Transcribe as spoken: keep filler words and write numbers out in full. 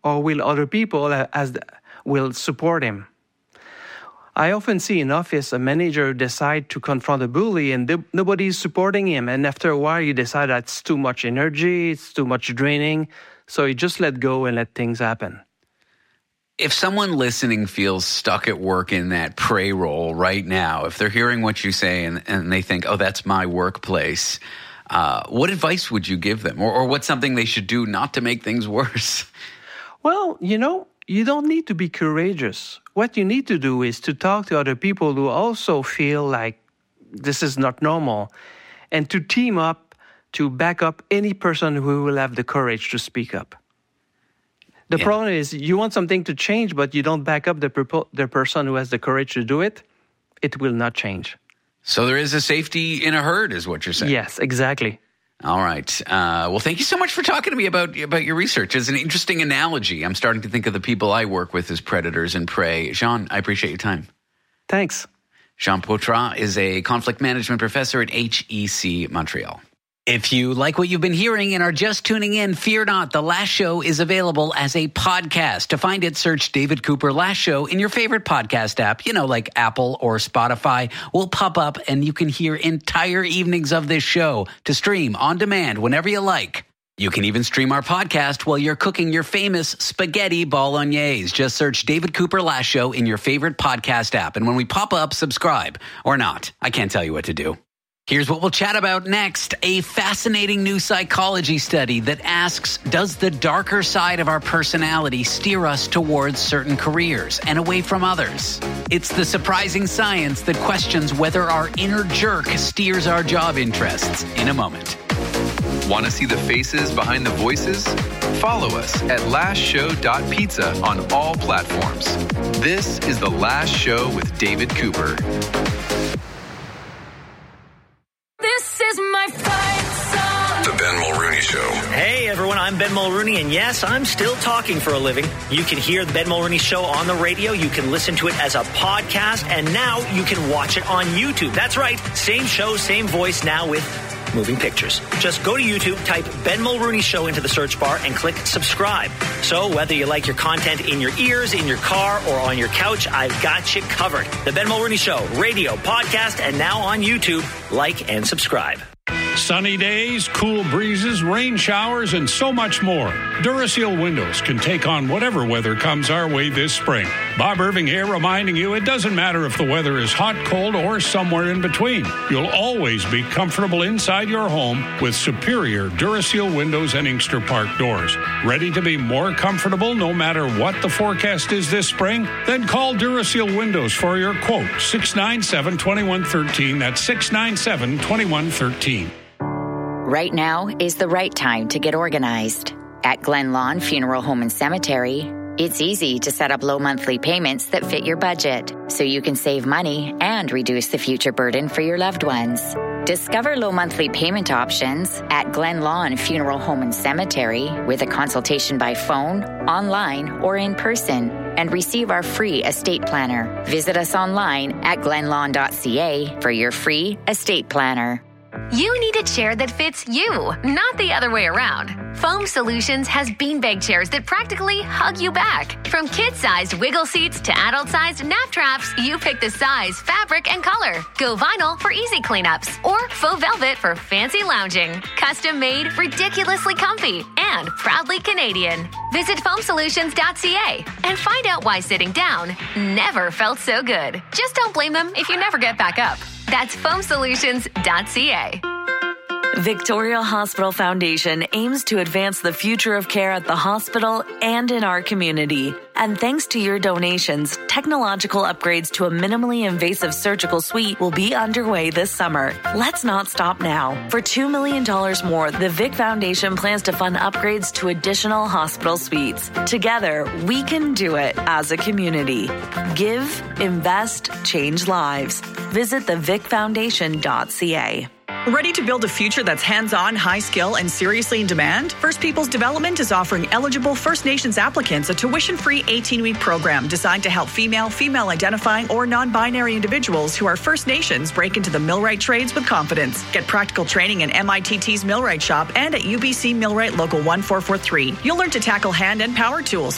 or will other people as will support him? I often see in office a manager decide to confront a bully and th- nobody's supporting him. And after a while, you decide that's too much energy, it's too much draining. So you just let go and let things happen. If someone listening feels stuck at work in that pray role right now, if they're hearing what you say and, and they think, oh, that's my workplace, uh, what advice would you give them? Or, or what's something they should do not to make things worse? Well, you know, you don't need to be courageous. What you need to do is to talk to other people who also feel like this is not normal, and to team up to back up any person who will have the courage to speak up. The yeah. problem is you want something to change, but you don't back up the, perpo- the person who has the courage to do it, it will not change. So there is a safety in a herd, is what you're saying? Yes, exactly. All right. Uh, well, thank you so much for talking to me about about your research. It's an interesting analogy. I'm starting to think of the people I work with as predators and prey. Jean, I appreciate your time. Thanks. Jean Poitras is a conflict management professor at H E C Montreal. If you like what you've been hearing and are just tuning in, fear not. The Last Show is available as a podcast. To find it, search David Cooper Last Show in your favorite podcast app, you know, like Apple or Spotify. Will pop up and you can hear entire evenings of this show to stream on demand whenever you like. You can even stream our podcast while you're cooking your famous spaghetti bolognese. Just search David Cooper Last Show in your favorite podcast app. And when we pop up, subscribe or not. I can't tell you what to do. Here's what we'll chat about next. A fascinating new psychology study that asks, does the darker side of our personality steer us towards certain careers and away from others? It's the surprising science that questions whether our inner jerk steers our job interests. In a moment. Want to see the faces behind the voices? Follow us at last show dot pizza on all platforms. This is The Last Show with David Cooper. The Ben Mulrooney Show. Hey everyone, I'm Ben Mulrooney, and yes, I'm still talking for a living. You can hear the Ben Mulrooney Show on the radio, you can listen to it as a podcast, and now you can watch it on YouTube. That's right, same show, same voice, now with moving pictures. Just go to YouTube, type Ben Mulrooney Show into the search bar, and click subscribe. So whether you like your content in your ears, in your car, or on your couch, I've got you covered. The Ben Mulrooney Show, radio, podcast, and now on YouTube. Like and subscribe. Sunny days, cool breezes, rain showers, and so much more. Duraseal Windows can take on whatever weather comes our way this spring. Bob Irving here reminding you it doesn't matter if the weather is hot, cold, or somewhere in between. You'll always be comfortable inside your home with superior Duraseal windows and Inkster Park doors. Ready to be more comfortable no matter what the forecast is this spring? Then call Duraseal Windows for your quote, six nine seven, two one one three. That's six nine seven, two one one three. Right now is the right time to get organized. At Glen Lawn Funeral Home and Cemetery, it's easy to set up low monthly payments that fit your budget, so you can save money and reduce the future burden for your loved ones. Discover low monthly payment options at Glen Lawn Funeral Home and Cemetery with a consultation by phone, online, or in person, and receive our free estate planner. Visit us online at glen lawn dot c a for your free estate planner. You need a chair that fits you, not the other way around. Foam Solutions has beanbag chairs that practically hug you back. From kid-sized wiggle seats to adult-sized nap traps, you pick the size, fabric, and color. Go vinyl for easy cleanups or faux velvet for fancy lounging. Custom-made, ridiculously comfy, and proudly Canadian. Visit foam solutions dot c a and find out why sitting down never felt so good. Just don't blame them if you never get back up. That's foam solutions dot c a. Victoria Hospital Foundation aims to advance the future of care at the hospital and in our community. And thanks to your donations, technological upgrades to a minimally invasive surgical suite will be underway this summer. Let's not stop now. For two million dollars more, the Vic Foundation plans to fund upgrades to additional hospital suites. Together, we can do it as a community. Give, invest, change lives. Visit the vic foundation dot c a. Ready to build a future that's hands-on, high-skill, and seriously in demand? First Peoples Development is offering eligible First Nations applicants a tuition-free eighteen-week program designed to help female, female-identifying, or non-binary individuals who are First Nations break into the millwright trades with confidence. Get practical training in M I T T's Millwright Shop and at U B C Millwright Local one four four three. You'll learn to tackle hand and power tools,